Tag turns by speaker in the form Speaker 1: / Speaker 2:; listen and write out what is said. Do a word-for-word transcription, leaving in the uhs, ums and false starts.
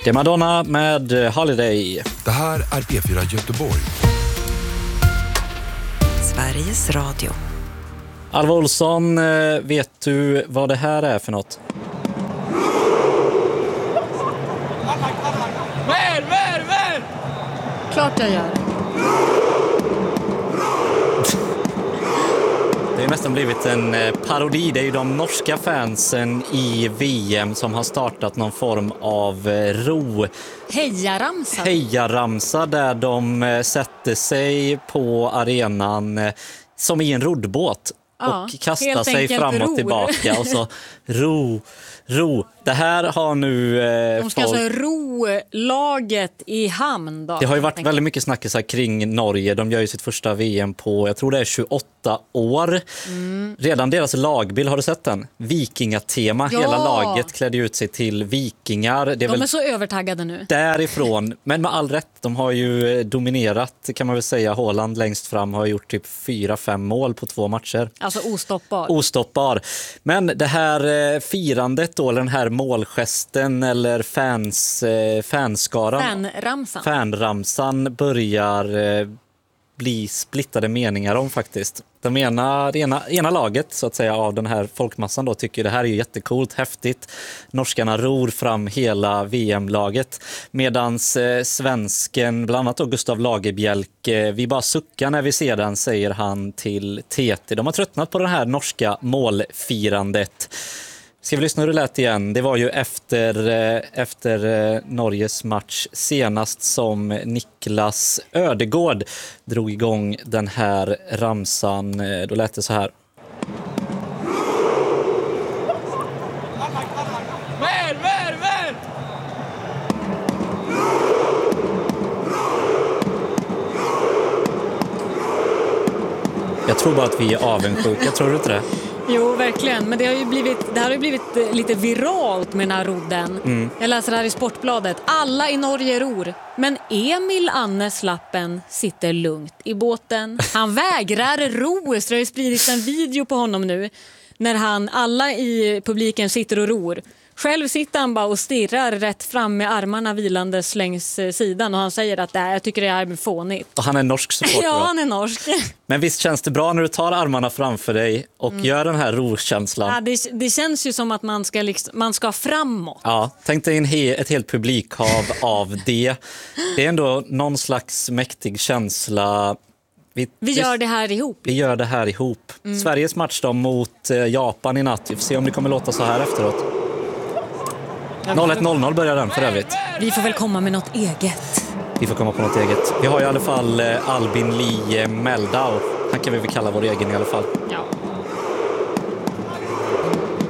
Speaker 1: Det är Madonna med Holiday.
Speaker 2: Det här är P fyra Göteborg.
Speaker 3: Sveriges Radio.
Speaker 1: Alva Olsson, vet du vad det här är för något?
Speaker 4: Mer, mer, mer!
Speaker 5: Klart jag gör.
Speaker 1: Det är nästan blivit en parodi. Det är ju de norska fansen i V M som har startat någon form av ro.
Speaker 5: Hejaramsa.
Speaker 1: Hejaramsa där de sätter sig på arenan som i en roddbåt.
Speaker 5: Ja,
Speaker 1: och kastar sig fram och
Speaker 5: ror.
Speaker 1: tillbaka och så ro, ro. Det här har nu eh,
Speaker 5: De ska
Speaker 1: folk...
Speaker 5: alltså ro laget i hamn då.
Speaker 1: Det har ju varit väldigt mycket snackisar kring Norge. De gör ju sitt första V M på, jag tror det är tjugoåtta år. Mm. Redan deras lagbild, har du sett den? Vikingatema.
Speaker 5: Ja.
Speaker 1: Hela laget klädde ut sig till vikingar. Det är
Speaker 5: De
Speaker 1: väl
Speaker 5: är så övertaggade nu.
Speaker 1: därifrån, men med all rätt. De har ju dominerat, kan man väl säga. Haaland längst fram har gjort typ fyra, fem mål på två matcher.
Speaker 5: Alltså ostoppbar.
Speaker 1: Ostoppbar. Men det här eh, firandet då, eller den här målgesten eller fans, eh, fanskaran.
Speaker 5: Fanramsan.
Speaker 1: Fanramsan börjar eh, bli splittade meningar om faktiskt. De ena, det ena, ena laget så att säga av den här folkmassan då tycker det här är ju jättekult, häftigt. Norskarna ror fram hela V M-laget. Medans eh, svensken, bland annat då Gustav Lagerbjälk, eh, vi bara suckar när vi ser den, säger han till T T. De har tröttnat på det här norska målfirandet. Ska vi lyssna hur det lät igen? Det var ju efter, efter Norges match senast som Niklas Ödegård drog igång den här ramsan. Då lät det så här.
Speaker 4: Mer, mer, mer!
Speaker 1: Jag tror bara att vi är avundsjuka, tror du inte det?
Speaker 5: Jo, verkligen. Men det har ju blivit, det har ju blivit lite viralt med den här rodden. Mm. Jag läser här i Sportbladet. Alla i Norge ror. Men Emil Annes Lappen sitter lugnt i båten. Han vägrar ro. Det har ju spridits en video på honom nu. När han, alla i publiken sitter och ror. Själv sitter han bara och stirrar rätt fram med armarna vilandes längs sidan. Och han säger att jag tycker det är fånigt.
Speaker 1: Och han är norsk supporter.
Speaker 5: Ja, han är norsk.
Speaker 1: Men visst känns det bra när du tar armarna framför dig och mm. gör den här rokänslan?
Speaker 5: Ja, det, det känns ju som att man ska, liksom, man ska framåt.
Speaker 1: Ja, tänk dig en he, ett helt publikhav av det. Det är ändå någon slags mäktig känsla. Vi,
Speaker 5: vi gör det här ihop.
Speaker 1: Vi gör det här ihop. Mm. Sveriges match då mot Japan i natt. Vi får se om det kommer låta så här efteråt. noll ett noll noll börjar den för övrigt.
Speaker 5: Vi får väl komma med något eget.
Speaker 1: Vi får komma på något eget. Vi har i alla fall Albin Lee Meldau. Han kan vi väl kalla vår egen i alla fall.
Speaker 5: Ja.